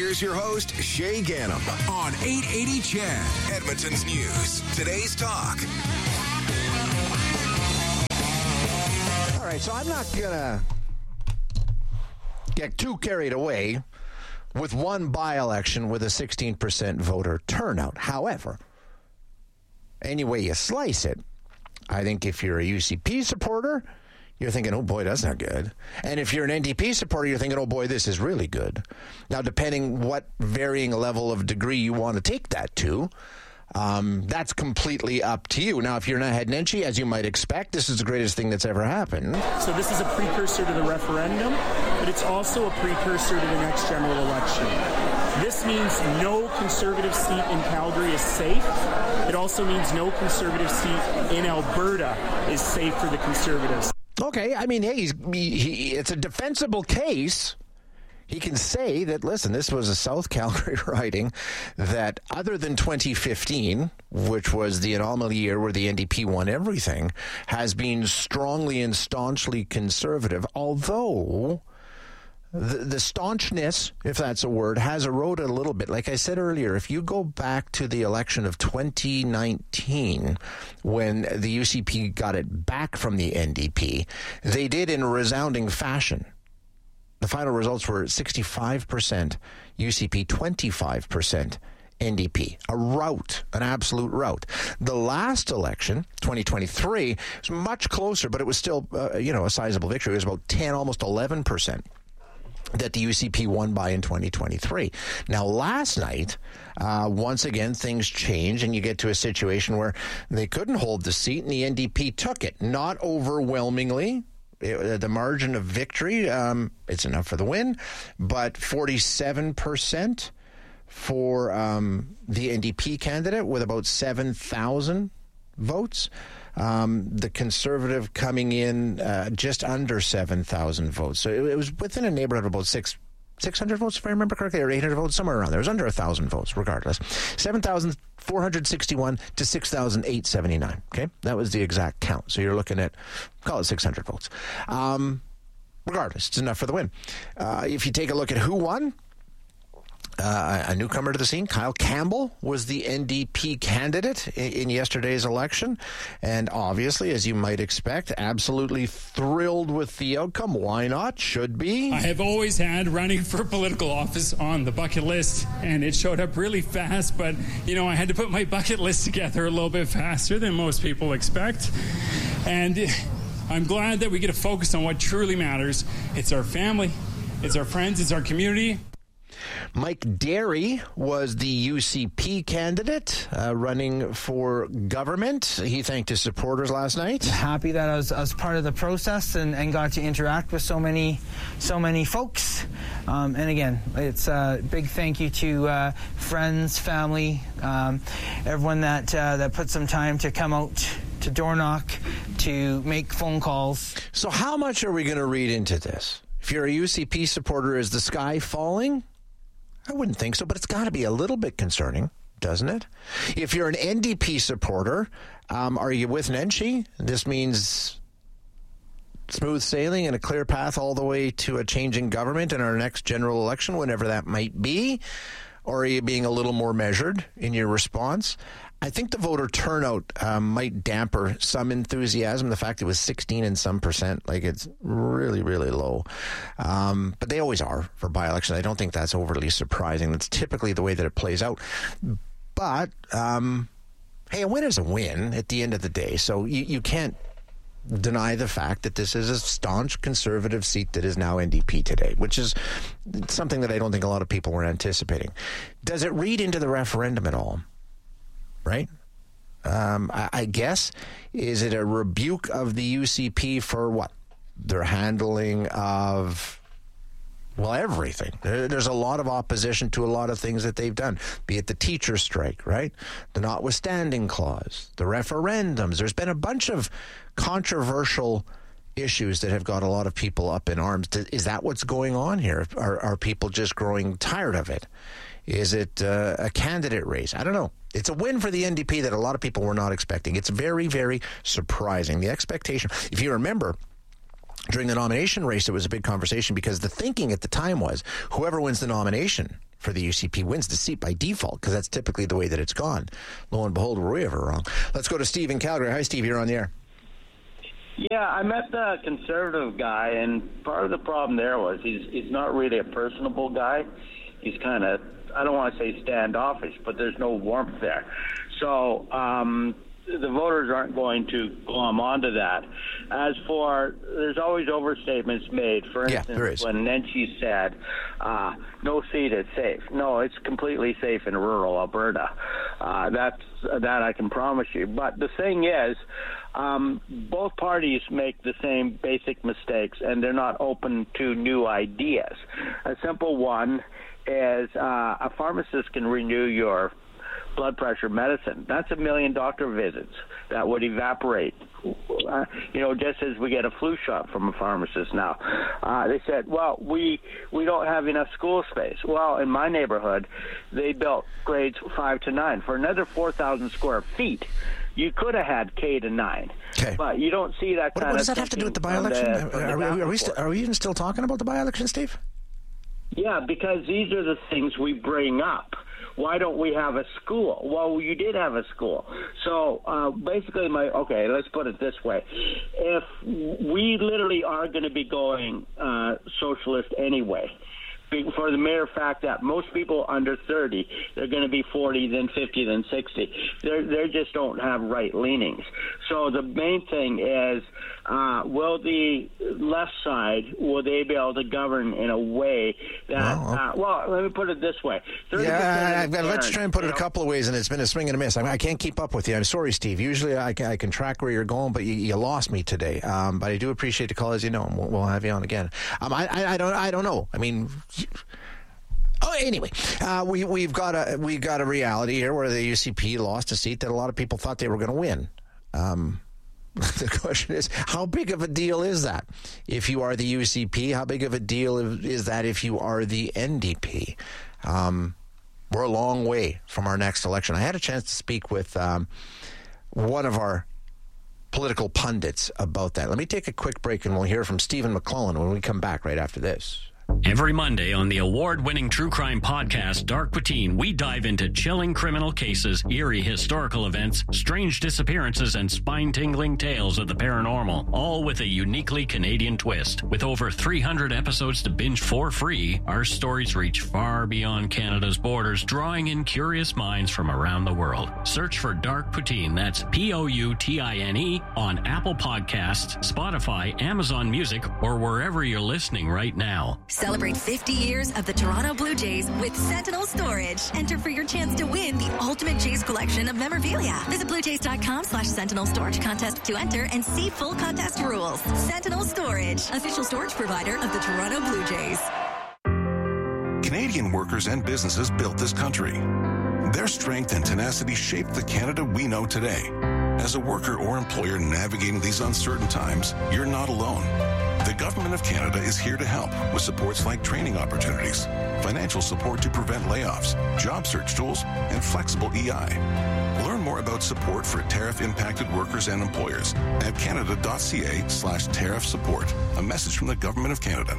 Here's your host, Shay Gannam, on 880 CHED, Edmonton's News. Today's Talk. All right, so I'm not going to get too carried away with one by-election with a 16% voter turnout. However, any way you slice it, I think if you're a UCP supporter, you're thinking, oh boy, that's not good. And if you're an NDP supporter, you're thinking, oh boy, this is really good. Now, depending what varying level of degree you want to take that to, that's completely up to you. Now, if you're Naheed Nenshi, as you might expect, this is the greatest thing that's ever happened. So this is a precursor to the referendum, but it's also a precursor to the next general election. This means no Conservative seat in Calgary is safe. It also means no Conservative seat in Alberta is safe for the Conservatives. Okay, I mean, hey, it's a defensible case. He can say that, listen, this was a South Calgary riding that, other than 2015, which was the anomaly year where the NDP won everything, has been strongly and staunchly Conservative, although the staunchness, if that's a word, has eroded a little bit. Like I said earlier, if you go back to the election of 2019, when the UCP got it back from the NDP, they did in resounding fashion. The final results were 65% UCP, 25% NDP. A rout, an absolute rout. The last election, 2023, was much closer, but it was still, a sizable victory. It was about 10, almost 11%. That the UCP won by in 2023. Now, last night, once again, things changed, and you get to a situation where they couldn't hold the seat, and the NDP took it. Not overwhelmingly. The margin of victory, it's enough for the win, but 47% for the NDP candidate with about 7,000 votes. The Conservative coming in just under 7,000 votes. So it was within a neighborhood of about 600 votes, if I remember correctly, or 800 votes, somewhere around there. It was under 1,000 votes, regardless. 7,461 to 6,879. Okay, that was the exact count. So you're looking at, call it 600 votes. Regardless, it's enough for the win. If you take a look at who won, a newcomer to the scene, Kyle Campbell, was the NDP candidate in yesterday's election. And obviously, as you might expect, absolutely thrilled with the outcome. Why not? Should be. I have always had running for political office on the bucket list, and it showed up really fast. But, I had to put my bucket list together a little bit faster than most people expect. And I'm glad that we get to focus on what truly matters. It's our family, it's our friends, it's our community. Mike Derry was the UCP candidate running for government. He thanked his supporters last night. Happy that I was part of the process and got to interact with so many folks. And again, it's a big thank you to friends, family, everyone that put some time to come out to door knock, to make phone calls. So how much are we going to read into this? If you're a UCP supporter, is the sky falling? I wouldn't think so, but it's got to be a little bit concerning, doesn't it? If you're an NDP supporter, are you with Nenshi? This means smooth sailing and a clear path all the way to a changing government in our next general election, whenever that might be? Or are you being a little more measured in your response? I think the voter turnout might damper some enthusiasm. The fact it was 16 and some percent, like it's really, really low. But they always are for by-elections. I don't think that's overly surprising. That's typically the way that it plays out. But, hey, a win is a win at the end of the day. So you can't deny the fact that this is a staunch Conservative seat that is now NDP today, which is something that I don't think a lot of people were anticipating. Does it read into the referendum at all? Right? I guess, is it a rebuke of the UCP for what? Their handling of, well, everything. There's a lot of opposition to a lot of things that they've done, be it the teacher strike, right? The notwithstanding clause, the referendums. There's been a bunch of controversial issues that have got a lot of people up in arms. Is that what's going on here? Are people just growing tired of it? Is it a candidate race? I don't know. It's a win for the NDP that a lot of people were not expecting. It's very, very surprising. The expectation, if you remember, during the nomination race, it was a big conversation because the thinking at the time was whoever wins the nomination for the UCP wins the seat by default, because that's typically the way that it's gone. Lo and behold, were we ever wrong? Let's go to Steve in Calgary. Hi, Steve. You're on the air. Yeah, I met the conservative guy, and part of the problem there was he's not really a personable guy. He's kind of, I don't want to say standoffish, but there's no warmth there. So the voters aren't going to glom onto that. As for, there's always overstatements made. For instance, when Nenshi said, no seat is safe. No, it's completely safe in rural Alberta. That I can promise you. But the thing is, both parties make the same basic mistakes, and they're not open to new ideas. A simple one is a pharmacist can renew your blood pressure medicine. That's 1 million doctor visits that would evaporate, just as we get a flu shot from a pharmacist now. They said, well, we don't have enough school space. Well, in my neighborhood, they built grades 5 to 9 for another 4,000 square feet. You could have had K to 9, but you don't see that kind of. What does that have to do with the by-election? Are we even still talking about the by-election, Steve? Yeah, because these are the things we bring up. Why don't we have a school? Well, you did have a school. So basically, let's put it this way. If we literally are going to be going socialist anyway, for the mere fact that most people under 30, they're going to be 40, then 50, then 60. They just don't have right leanings. So the main thing is, will the left side, will they be able to govern in a way that, let me put it this way. Let's try and put it a couple of ways, and it's been a swing and a miss. I can't keep up with you. I'm sorry, Steve. Usually I can track where you're going, but you lost me today. But I do appreciate the call, as you know, and we'll have you on again. I don't know. I mean... anyway, we've got a reality here where the UCP lost a seat that a lot of people thought they were going to win. The question is, how big of a deal is that if you are the UCP? How big of a deal is that if you are the NDP? We're a long way from our next election. I had a chance to speak with one of our political pundits about that. Let me take a quick break, and we'll hear from Stephen McClellan when we come back right after this. Every Monday on the award-winning true crime podcast, Dark Poutine, we dive into chilling criminal cases, eerie historical events, strange disappearances, and spine-tingling tales of the paranormal, all with a uniquely Canadian twist. With over 300 episodes to binge for free, our stories reach far beyond Canada's borders, drawing in curious minds from around the world. Search for Dark Poutine, that's Poutine, on Apple Podcasts, Spotify, Amazon Music, or wherever you're listening right now. Celebrate 50 years of the Toronto Blue Jays with Sentinel Storage. Enter for your chance to win the ultimate Jays collection of memorabilia. Visit bluejays.com/Sentinel Storage contest to enter and see full contest rules. Sentinel Storage, official storage provider of the Toronto Blue Jays. Canadian workers and businesses built this country. Their strength and tenacity shaped the Canada we know today. As a worker or employer navigating these uncertain times, you're not alone. The Government of Canada is here to help with supports like training opportunities, financial support to prevent layoffs, job search tools, and flexible EI. Learn more about support for tariff-impacted workers and employers at canada.ca/tariff support. A message from the Government of Canada.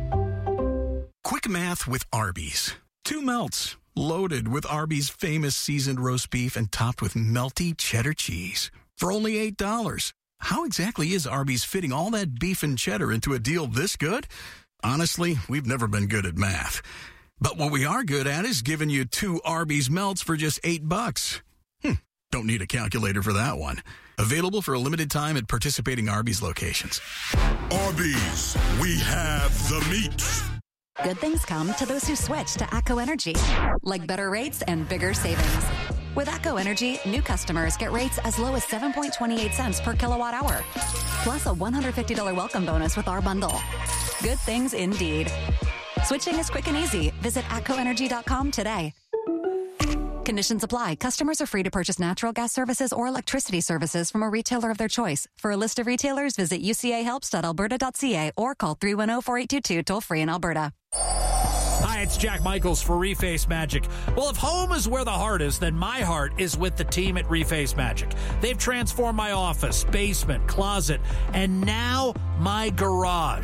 Quick math with Arby's. 2 melts, loaded with Arby's famous seasoned roast beef and topped with melty cheddar cheese. For only $8. How exactly is Arby's fitting all that beef and cheddar into a deal this good? Honestly, we've never been good at math. But what we are good at is giving you 2 Arby's melts for just $8. Don't need a calculator for that one. Available for a limited time at participating Arby's locations. Arby's, we have the meat. Good things come to those who switch to ATCO Energy, like better rates and bigger savings. With ATCO Energy, new customers get rates as low as 7.28 cents per kilowatt hour, plus a $150 welcome bonus with our bundle. Good things indeed. Switching is quick and easy. Visit atcoenergy.com today. Conditions apply. Customers are free to purchase natural gas services or electricity services from a retailer of their choice. For a list of retailers, visit ucahelps.alberta.ca or call 310-4822 toll-free in Alberta. Hi, it's Jack Michaels for Reface Magic. Well, if home is where the heart is, then my heart is with the team at Reface Magic. They've transformed my office, basement, closet, and now my garage.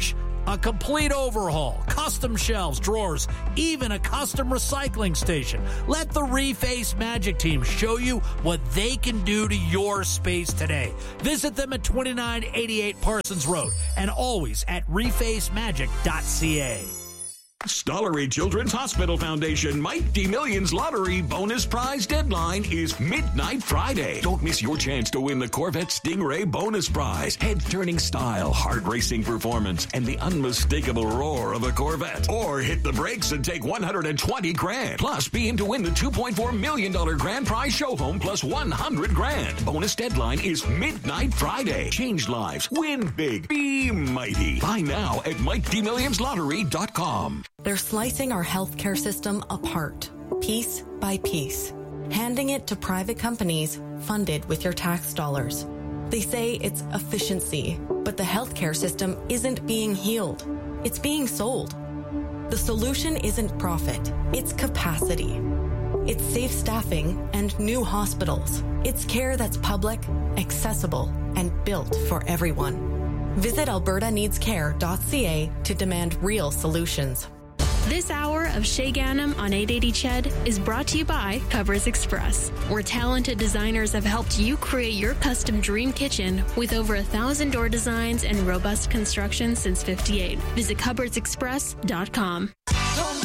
a complete overhaul, custom shelves, drawers, even a custom recycling station. Let the Reface Magic team show you what they can do to your space today. Visit them at 2988 Parsons Road and always at refacemagic.ca. Stollery Children's Hospital Foundation Mighty Millions Lottery bonus prize deadline is midnight Friday. Don't miss your chance to win the Corvette Stingray bonus prize. Head-turning style, heart-racing performance, and the unmistakable roar of a Corvette. Or hit the brakes and take $120,000. Plus, be in to win the $2.4 million grand prize show home plus $100,000. Bonus deadline is midnight Friday. Change lives. Win big. Be mighty. Buy now at MightyMillionsLottery.com. They're slicing our healthcare system apart, piece by piece, handing it to private companies funded with your tax dollars. They say it's efficiency, but the healthcare system isn't being healed. It's being sold. The solution isn't profit, it's capacity. It's safe staffing and new hospitals. It's care that's public, accessible, and built for everyone. Visit albertaneedscare.ca to demand real solutions. This hour of Shay Ganem on 880 CHED is brought to you by Cupboards Express, where talented designers have helped you create your custom dream kitchen with over 1,000 door designs and robust construction since '58. Visit cupboardsexpress.com.